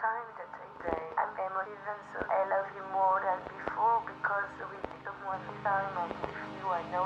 time that I say I'm emotive and so I love you more than before because we took more time and with you I know